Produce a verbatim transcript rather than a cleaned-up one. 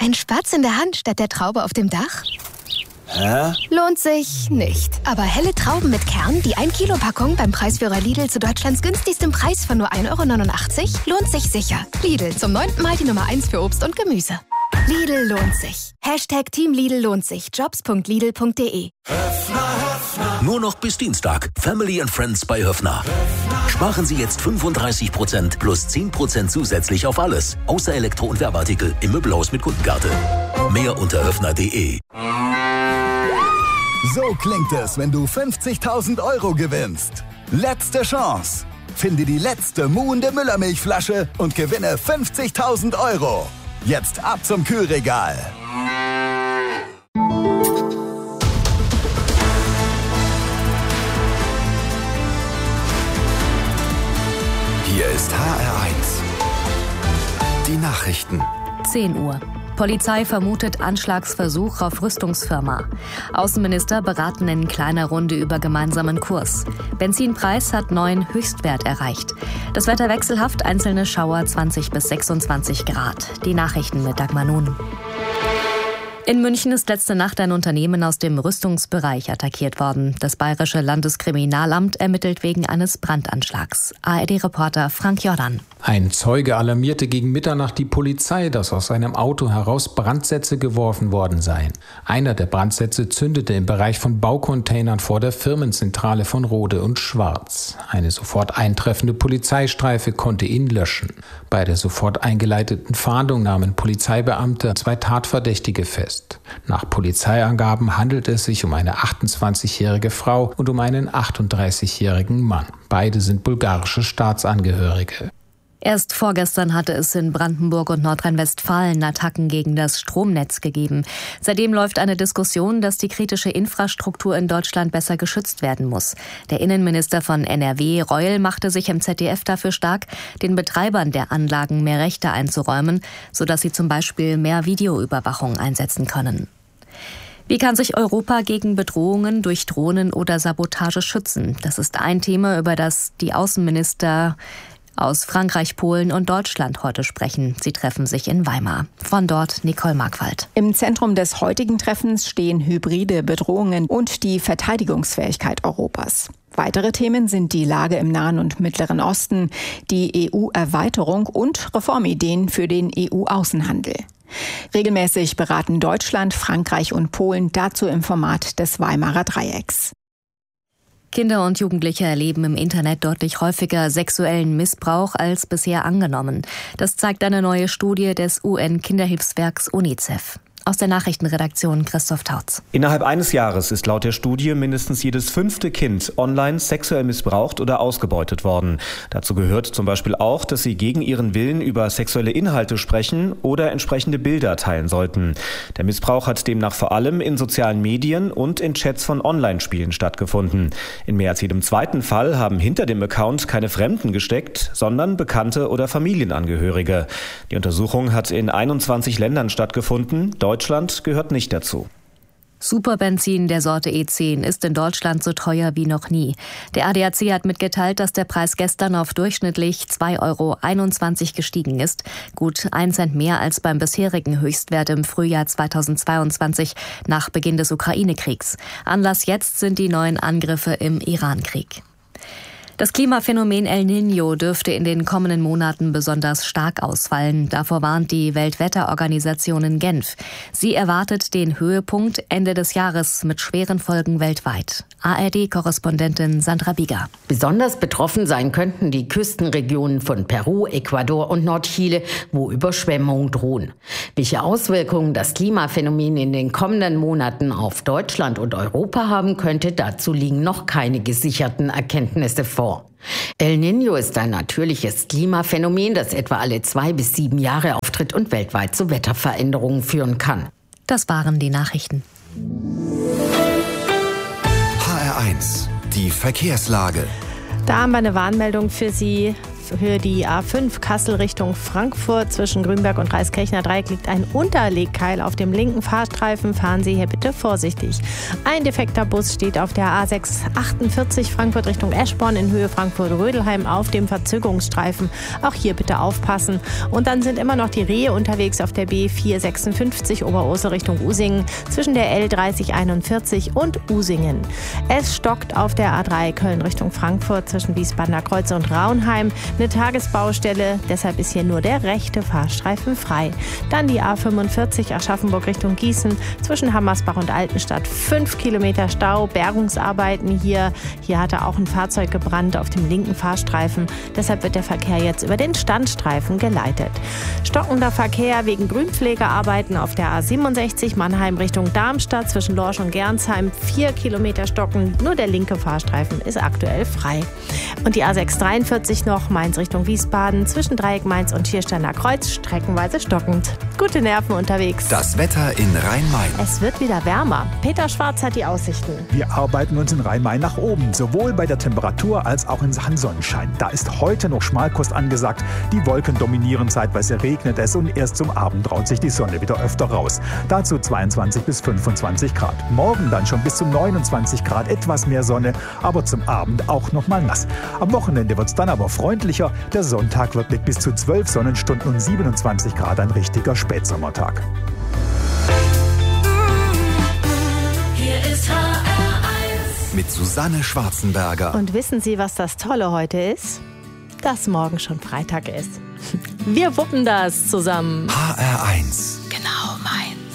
Ein Spatz in der Hand statt der Traube auf dem Dach? Hä? Lohnt sich nicht. Aber helle Trauben mit Kern, die ein Kilo Packung beim Preisführer Lidl zu Deutschlands günstigstem Preis von nur ein Euro neunundachtzig, lohnt sich sicher. Lidl, zum neunten Mal die Nummer eins für Obst und Gemüse. Lidl lohnt sich. Hashtag Team Lidl lohnt sich. Jobs punkt lidl punkt de. Nur noch bis Dienstag. Family and Friends bei Höffner. Sparen Sie jetzt fünfunddreißig Prozent plus zehn Prozent zusätzlich auf alles. Außer Elektro- und Werbeartikel im Möbelhaus mit Kundenkarte. Mehr unter höffner punkt de. So klingt es, wenn du fünfzigtausend Euro gewinnst. Letzte Chance. Finde die letzte muhende Müllermilchflasche und gewinne fünfzigtausend Euro. Jetzt ab zum Kühlregal. Hier ist H R eins. Die Nachrichten. zehn Uhr. Polizei vermutet Anschlagsversuch auf Rüstungsfirma. Außenminister beraten in kleiner Runde über gemeinsamen Kurs. Benzinpreis hat neuen Höchstwert erreicht. Das Wetter wechselhaft, einzelne Schauer zwanzig bis sechsundzwanzig Grad. Die Nachrichten mit Dagmar Nun. In München ist letzte Nacht ein Unternehmen aus dem Rüstungsbereich attackiert worden. Das Bayerische Landeskriminalamt ermittelt wegen eines Brandanschlags. A R D-Reporter Frank Jordan. Ein Zeuge alarmierte gegen Mitternacht die Polizei, dass aus seinem Auto heraus Brandsätze geworfen worden seien. Einer der Brandsätze zündete im Bereich von Baucontainern vor der Firmenzentrale von Rode und Schwarz. Eine sofort eintreffende Polizeistreife konnte ihn löschen. Bei der sofort eingeleiteten Fahndung nahmen Polizeibeamte zwei Tatverdächtige fest. Nach Polizeiangaben handelt es sich um eine achtundzwanzigjährige Frau und um einen achtunddreißigjährigen Mann. Beide sind bulgarische Staatsangehörige. Erst vorgestern hatte es in Brandenburg und Nordrhein-Westfalen Attacken gegen das Stromnetz gegeben. Seitdem läuft eine Diskussion, dass die kritische Infrastruktur in Deutschland besser geschützt werden muss. Der Innenminister von N R W, Reul, machte sich im Z D F dafür stark, den Betreibern der Anlagen mehr Rechte einzuräumen, sodass sie zum Beispiel mehr Videoüberwachung einsetzen können. Wie kann sich Europa gegen Bedrohungen durch Drohnen oder Sabotage schützen? Das ist ein Thema, über das die Außenminister aus Frankreich, Polen und Deutschland heute sprechen. Sie treffen sich in Weimar. Von dort Nicole Markwald. Im Zentrum des heutigen Treffens stehen hybride Bedrohungen und die Verteidigungsfähigkeit Europas. Weitere Themen sind die Lage im Nahen und Mittleren Osten, die E U-Erweiterung und Reformideen für den E U-Außenhandel. Regelmäßig beraten Deutschland, Frankreich und Polen dazu im Format des Weimarer Dreiecks. Kinder und Jugendliche erleben im Internet deutlich häufiger sexuellen Missbrauch als bisher angenommen. Das zeigt eine neue Studie des U N-Kinderhilfswerks UNICEF. Aus der Nachrichtenredaktion Christoph Tautz. Innerhalb eines Jahres ist laut der Studie mindestens jedes fünfte Kind online sexuell missbraucht oder ausgebeutet worden. Dazu gehört zum Beispiel auch, dass sie gegen ihren Willen über sexuelle Inhalte sprechen oder entsprechende Bilder teilen sollten. Der Missbrauch hat demnach vor allem in sozialen Medien und in Chats von Online-Spielen stattgefunden. In mehr als jedem zweiten Fall haben hinter dem Account keine Fremden gesteckt, sondern Bekannte oder Familienangehörige. Die Untersuchung hat in einundzwanzig Ländern stattgefunden. Deutschland gehört nicht dazu. Superbenzin der Sorte E zehn ist in Deutschland so teuer wie noch nie. Der A D A C hat mitgeteilt, dass der Preis gestern auf durchschnittlich zwei Euro einundzwanzig gestiegen ist. Gut ein Cent mehr als beim bisherigen Höchstwert im Frühjahr zweitausendzweiundzwanzig nach Beginn des Ukraine-Kriegs. Anlass jetzt sind die neuen Angriffe im Iran-Krieg. Das Klimaphänomen El Niño dürfte in den kommenden Monaten besonders stark ausfallen. Davor warnt die Weltwetterorganisation in Genf. Sie erwartet den Höhepunkt Ende des Jahres mit schweren Folgen weltweit. A R D-Korrespondentin Sandra Bieger. Besonders betroffen sein könnten die Küstenregionen von Peru, Ecuador und Nordchile, wo Überschwemmungen drohen. Welche Auswirkungen das Klimaphänomen in den kommenden Monaten auf Deutschland und Europa haben könnte, dazu liegen noch keine gesicherten Erkenntnisse vor. El Niño ist ein natürliches Klimaphänomen, das etwa alle zwei bis sieben Jahre auftritt und weltweit zu Wetterveränderungen führen kann. Das waren die Nachrichten. H R eins, die Verkehrslage. Da haben wir eine Warnmeldung für Sie für die A fünf Kassel Richtung Frankfurt zwischen Grünberg und Reiskirchner Dreieck liegt ein Unterlegkeil auf dem linken Fahrstreifen. Fahren Sie hier bitte vorsichtig. Ein defekter Bus steht auf der A sechs achtundvierzig Frankfurt Richtung Eschborn in Höhe Frankfurt-Rödelheim auf dem Verzögerungsstreifen. Auch hier bitte aufpassen. Und dann sind immer noch die Rehe unterwegs auf der B vier sechsundfünfzig Oberursel Richtung Usingen zwischen der L dreißig einundvierzig und Usingen. Es stockt auf der A drei Köln Richtung Frankfurt zwischen Wiesbadener Kreuze und Raunheim. Eine Tagesbaustelle, deshalb ist hier nur der rechte Fahrstreifen frei. Dann die A fünfundvierzig Aschaffenburg Richtung Gießen zwischen Hammersbach und Altenstadt. Fünf Kilometer Stau, Bergungsarbeiten hier. Hier hatte auch ein Fahrzeug gebrannt auf dem linken Fahrstreifen. Deshalb wird der Verkehr jetzt über den Standstreifen geleitet. Stockender Verkehr wegen Grünpflegearbeiten auf der A siebenundsechzig Mannheim Richtung Darmstadt zwischen Lorsch und Gernsheim. Vier Kilometer stocken, nur der linke Fahrstreifen ist aktuell frei. Und die A sechs dreiundvierzig noch, Mainz Richtung Wiesbaden, zwischen Dreieck Mainz und Schiersteiner Kreuz, streckenweise stockend. Gute Nerven unterwegs. Das Wetter in Rhein-Main. Es wird wieder wärmer. Peter Schwarz hat die Aussichten. Wir arbeiten uns in Rhein-Main nach oben, sowohl bei der Temperatur als auch in Sachen Sonnenschein. Da ist heute noch Schmalkost angesagt. Die Wolken dominieren, zeitweise regnet es und erst zum Abend traut sich die Sonne wieder öfter raus. Dazu zweiundzwanzig bis fünfundzwanzig Grad. Morgen dann schon bis zu neunundzwanzig Grad, etwas mehr Sonne, aber zum Abend auch noch mal nass. Am Wochenende wird es dann aber freundlicher. Der Sonntag wird mit bis zu zwölf Sonnenstunden und siebenundzwanzig Grad ein richtiger Spätsommertag. Hier ist H R eins mit Susanne Schwarzenberger. Und wissen Sie, was das Tolle heute ist? Dass morgen schon Freitag ist. Wir wuppen das zusammen. H R eins. Genau, mein.